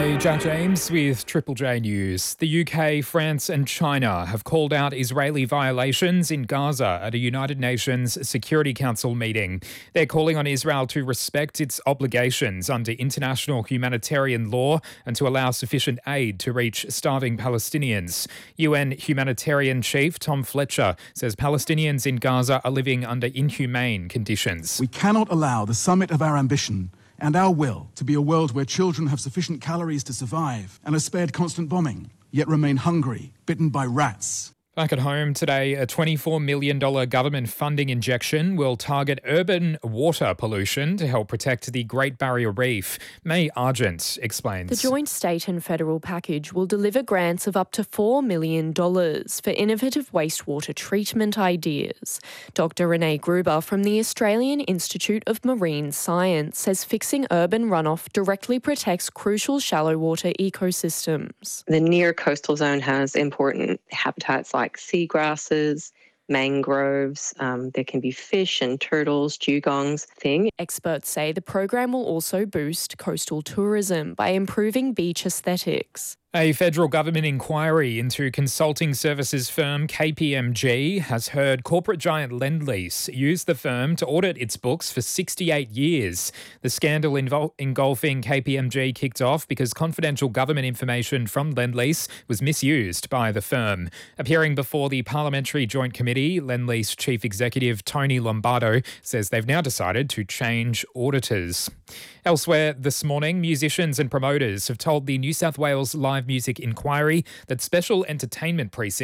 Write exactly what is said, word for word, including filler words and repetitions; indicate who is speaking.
Speaker 1: Hey, Jack James with Triple J News. The U K, France and China have called out Israeli violations in Gaza at a United Nations Security Council meeting. They're calling on Israel to respect its obligations under international humanitarian law and to allow sufficient aid to reach starving Palestinians. U N humanitarian chief Tom Fletcher says Palestinians in Gaza are living under inhumane conditions.
Speaker 2: We cannot allow the summit of our ambition and our will to be a world where children have sufficient calories to survive and are spared constant bombing, yet remain hungry, bitten by rats.
Speaker 1: Back at home today, a twenty-four million dollars government funding injection will target urban water pollution to help protect the Great Barrier Reef. May Argent explains.
Speaker 3: The joint state and federal package will deliver grants of up to four million dollars for innovative wastewater treatment ideas. Doctor Renee Gruber from the Australian Institute of Marine Science says fixing urban runoff directly protects crucial shallow water ecosystems.
Speaker 4: The near coastal zone has important habitats like like seagrasses, mangroves, um, there can be fish and turtles, dugongs, thing.
Speaker 3: Experts say the program will also boost coastal tourism by improving beach aesthetics.
Speaker 1: A federal government inquiry into consulting services firm K P M G has heard corporate giant Lendlease use the firm to audit its books for sixty-eight years. The scandal invol- engulfing K P M G kicked off because confidential government information from Lendlease was misused by the firm. Appearing before the Parliamentary Joint Committee, Lendlease Chief Executive Tony Lombardo says they've now decided to change auditors. Elsewhere this morning, musicians and promoters have told the New South Wales Live Music Inquiry that special entertainment precincts